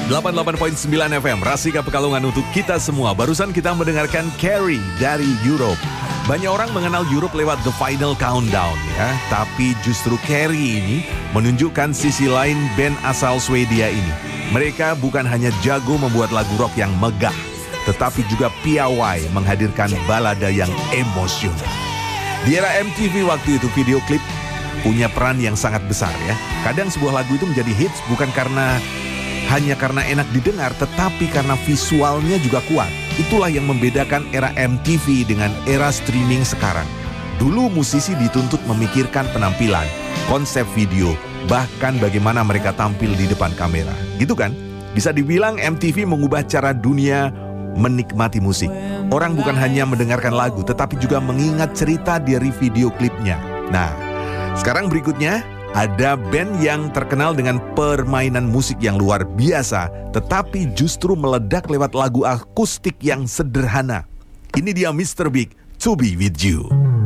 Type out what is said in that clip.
88.9 FM, Rasika Pekalongan untuk kita semua. Barusan kita mendengarkan Carrie dari Europe. Banyak orang mengenal Europe lewat The Final Countdown ya. Tapi justru Carrie ini menunjukkan sisi lain band asal Swedia ini. Mereka bukan hanya jago membuat lagu rock yang megah, tetapi juga piawai menghadirkan balada yang emosional. Di era MTV waktu itu video klip punya peran yang sangat besar ya. Kadang sebuah lagu itu menjadi hits bukan hanya karena enak didengar, tetapi karena visualnya juga kuat. Itulah yang membedakan era MTV dengan era streaming sekarang. Dulu musisi dituntut memikirkan penampilan, konsep video, bahkan bagaimana mereka tampil di depan kamera. Gitu kan? Bisa dibilang MTV mengubah cara dunia menikmati musik. Orang bukan hanya mendengarkan lagu, tetapi juga mengingat cerita dari video klipnya. Nah, sekarang berikutnya ada band yang terkenal dengan permainan musik yang luar biasa, tetapi justru meledak lewat lagu akustik yang sederhana. Ini dia Mr. Big, To Be With You.